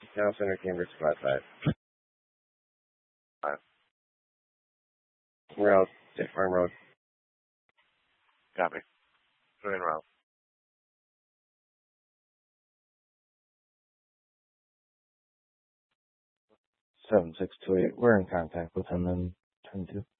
Town Center, Cambridge, 5-5. We're out State Farm Road. Copy. Put in route. 7628. We're in contact with him in turn 2.